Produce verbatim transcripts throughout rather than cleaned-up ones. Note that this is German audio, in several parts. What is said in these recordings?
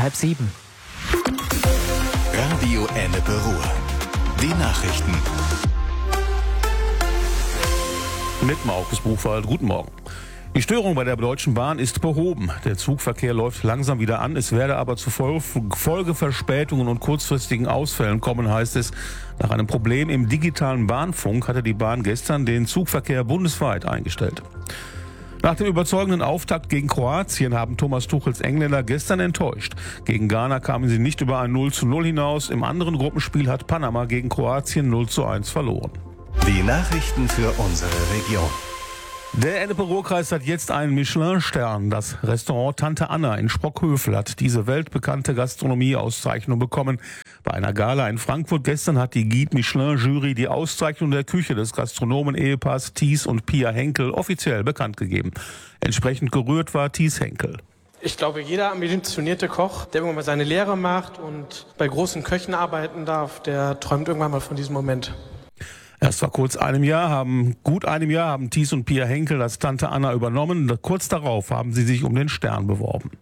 halb sieben. Radio Ennepe Ruhr. Die Nachrichten. Mit Markus Buchwald. Guten Morgen. Die Störung bei der Deutschen Bahn ist behoben. Der Zugverkehr läuft langsam wieder an. Es werde aber zu Folgeverspätungen und kurzfristigen Ausfällen kommen, heißt es. Nach einem Problem im digitalen Bahnfunk hatte die Bahn gestern den Zugverkehr bundesweit eingestellt. Nach dem überzeugenden Auftakt gegen Kroatien haben Thomas Tuchels Engländer gestern enttäuscht. Gegen Ghana kamen sie nicht über ein null zu null hinaus. Im anderen Gruppenspiel hat Panama gegen Kroatien null zu eins verloren. Die Nachrichten für unsere Region. Der Ennepe-Ruhr-Kreis hat jetzt einen Michelin-Stern. Das Restaurant Tante Anna in Sprockhövel hat diese weltbekannte Gastronomie-Auszeichnung bekommen. Bei einer Gala in Frankfurt gestern hat die Guide Michelin-Jury die Auszeichnung der Küche des Gastronomen-Ehepaars Thies und Pia Henkel offiziell bekannt gegeben. Entsprechend gerührt war Thies Henkel. Ich glaube, jeder ambitionierte Koch, der irgendwann mal seine Lehre macht und bei großen Köchen arbeiten darf, der träumt irgendwann mal von diesem Moment. Erst vor kurz einem Jahr haben, gut einem Jahr haben Thies und Pia Henkel das Tante Anna übernommen. Kurz darauf haben sie sich um den Stern beworben.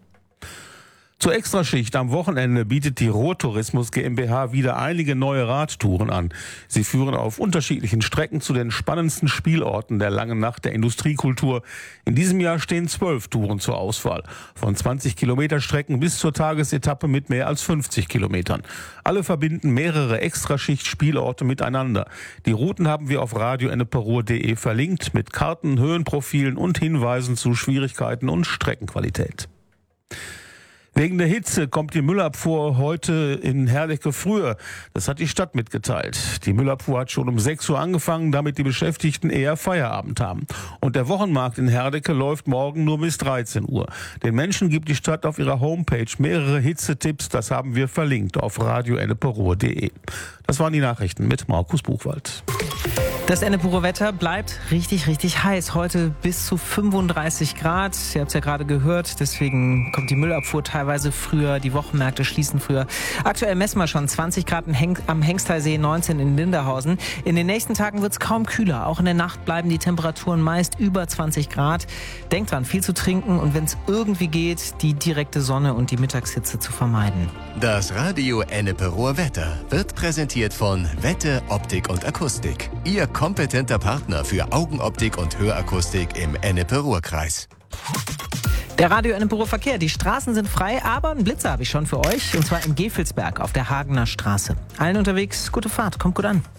Zur Extraschicht am Wochenende bietet die Ruhrtourismus GmbH wieder einige neue Radtouren an. Sie führen auf unterschiedlichen Strecken zu den spannendsten Spielorten der langen Nacht der Industriekultur. In diesem Jahr stehen zwölf Touren zur Auswahl. Von zwanzig Kilometer Strecken bis zur Tagesetappe mit mehr als fünfzig Kilometern. Alle verbinden mehrere Extraschicht-Spielorte miteinander. Die Routen haben wir auf radio ennepe ruhr punkt de verlinkt mit Karten, Höhenprofilen und Hinweisen zu Schwierigkeiten und Streckenqualität. Wegen der Hitze kommt die Müllabfuhr heute in Herdecke früher. Das hat die Stadt mitgeteilt. Die Müllabfuhr hat schon um sechs Uhr angefangen, damit die Beschäftigten eher Feierabend haben. Und der Wochenmarkt in Herdecke läuft morgen nur bis dreizehn Uhr. Den Menschen gibt die Stadt auf ihrer Homepage mehrere Hitzetipps. Das haben wir verlinkt auf radio ennepe ruhr punkt de. Das waren die Nachrichten mit Markus Buchwald. Das Ennepe-Ruhr-Wetter bleibt richtig, richtig heiß. Heute bis zu fünfunddreißig Grad. Ihr habt es ja gerade gehört. Deswegen kommt die Müllabfuhr teilweise früher. Die Wochenmärkte schließen früher. Aktuell messen wir schon zwanzig Grad am Hengstalsee, neunzehn in Linderhausen. In den nächsten Tagen wird es kaum kühler. Auch in der Nacht bleiben die Temperaturen meist über zwanzig Grad. Denkt dran, viel zu trinken und wenn es irgendwie geht, die direkte Sonne und die Mittagshitze zu vermeiden. Das Radio Ennepe Ruhr Wetter wird präsentiert von Wette, Optik und Akustik. Ihr kompetenter Partner für Augenoptik und Hörakustik im Ennepe-Ruhr-Kreis. Der Radio Ennepe Ruhr Verkehr. Die Straßen sind frei, aber einen Blitzer habe ich schon für euch. Und zwar im Gefelsberg auf der Hagener Straße. Allen unterwegs, gute Fahrt, kommt gut an.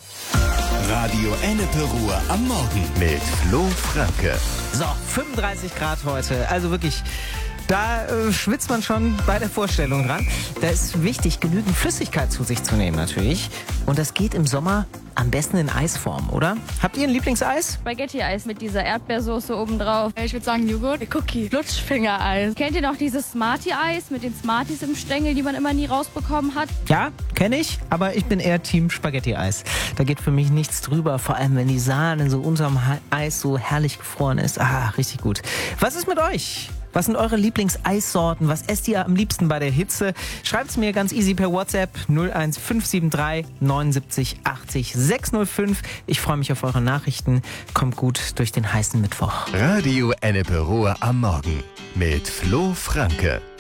Radio Ennepe Ruhr am Morgen mit Flo Franke. So, fünfunddreißig Grad heute. Also wirklich, da äh, schwitzt man schon bei der Vorstellung dran. Da ist wichtig, genügend Flüssigkeit zu sich zu nehmen natürlich. Und das geht im Sommer am besten in Eisform, oder? Habt ihr ein Lieblingseis? Spaghetti-Eis mit dieser Erdbeersoße obendrauf. Ich würde sagen Joghurt, Cookie, Lutschfinger-Eis. Kennt ihr noch dieses Smarty-Eis mit den Smarties im Stängel, die man immer nie rausbekommen hat? Ja, kenne ich, aber ich bin eher Team Spaghetti-Eis. Da geht für mich nichts drüber, vor allem wenn die Sahne so unterm Eis so herrlich gefroren ist. Ah, richtig gut. Was ist mit euch? Was sind eure Lieblingseissorten? Was esst ihr am liebsten bei der Hitze? Schreibt's mir ganz easy per WhatsApp null eins fünf sieben drei neunundsiebzig achtzig sechs null fünf. Ich freue mich auf eure Nachrichten. Kommt gut durch den heißen Mittwoch. Radio Ennepe Ruhr am Morgen mit Flo Franke.